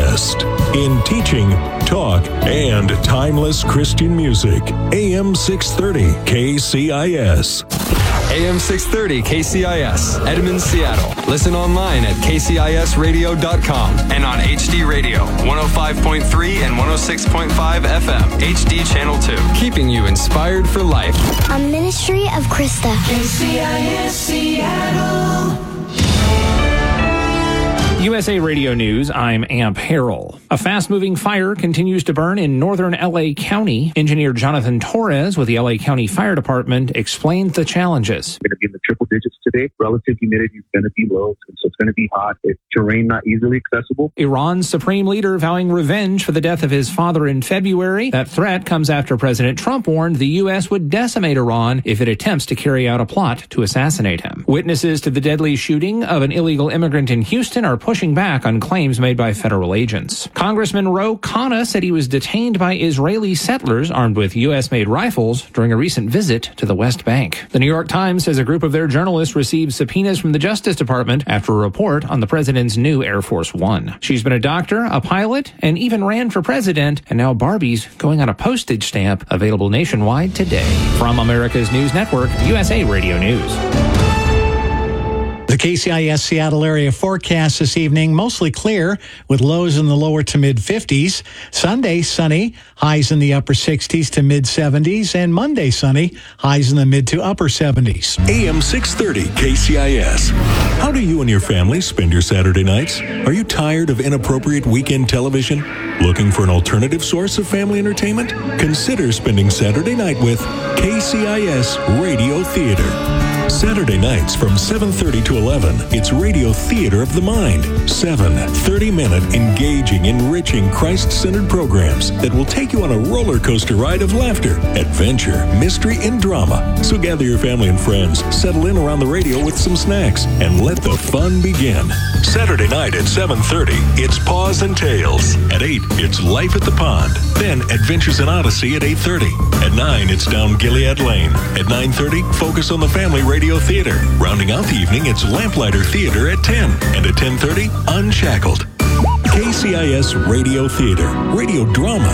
best in teaching, talk, and timeless Christian music. AM 630 KCIS. AM 630 KCIS, Edmond, Seattle. Listen online at kcisradio.com and on HD Radio, 105.3 and 106.5 FM, HD Channel 2. Keeping you inspired for life. A ministry of Krista. KCIS Seattle. USA Radio News, I'm Amp Harrell. A fast-moving fire continues to burn in northern L.A. County. Engineer Jonathan Torres with the L.A. County Fire Department explained the challenges. We're going to be in the triple digits today. Relative humidity is going to be low, so it's going to be hot. It's terrain not easily accessible. Iran's supreme leader vowing revenge for the death of his father in February. That threat comes after President Trump warned the U.S. would decimate Iran if it attempts to carry out a plot to assassinate him. Witnesses to the deadly shooting of an illegal immigrant in Houston are pushing back on claims made by federal agents. Congressman Ro Khanna said he was detained by Israeli settlers armed with U.S.-made rifles during a recent visit to the West Bank. The New York Times says a group of their journalists received subpoenas from the Justice Department after a report on the president's new Air Force One. She's been a doctor, a pilot, and even ran for president, and now Barbie's going on a postage stamp available nationwide today. From America's News Network, USA Radio News. The KCIS Seattle area forecast this evening, mostly clear with lows in the lower to mid 50s. Sunday, sunny, highs in the upper 60s to mid 70s. And Monday, sunny, highs in the mid to upper 70s. AM 630 KCIS. How do you and your family spend your Saturday nights? Are you tired of inappropriate weekend television? Looking for an alternative source of family entertainment? Consider spending Saturday night with KCIS Radio Theater. Saturday nights from 7:30 to 11, it's Radio Theater of the Mind. 7 30-minute, engaging, enriching, Christ-centered programs that will take you on a roller coaster ride of laughter, adventure, mystery, and drama. So gather your family and friends, settle in around the radio with some snacks, and let the fun begin. Saturday night at 7:30, it's Paws and Tales. At 8, it's Life at the Pond. Then Adventures in Odyssey at 8:30. At 9, it's Down Gilead Lane. At 9:30, Focus on the Family Radio Theater. Rounding out the evening, it's Lamplighter Theater at 10. And at 10:30, Unshackled. KCIS Radio Theater. Radio drama